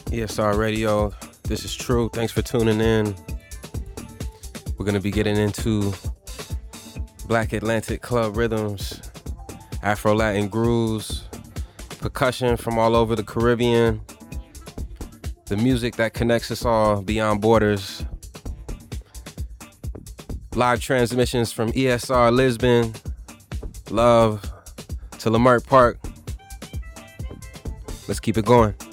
ESR Radio. This is True. Thanks for tuning in. We're going to be getting into Black Atlantic club rhythms, Afro-Latin grooves, percussion from all over the Caribbean, the music that connects us all beyond borders, live transmissions from ESR Lisbon, Love to Leimert Park. Let's keep it going.